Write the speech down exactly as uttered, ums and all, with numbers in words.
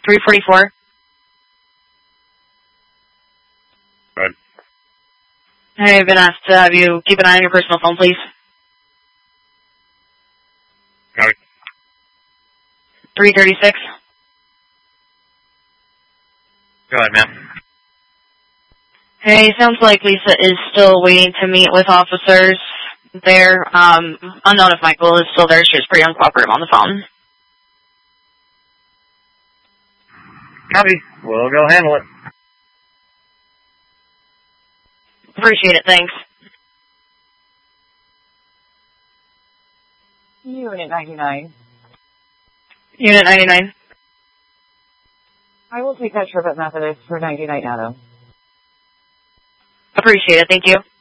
three forty-four. Good. I've been asked to have you keep an eye on your personal phone, please. Copy. three thirty-six. Go ahead, ma'am. Hey, sounds like Lisa is still waiting to meet with officers there. Um, unknown if Michael is still there. She was pretty uncooperative on the phone. Copy. We'll go handle it. Appreciate it. Thanks. Unit ninety-nine. Unit ninety-nine. I will take that trip at Methodist for ninety-nine Adam. Appreciate it. Thank you.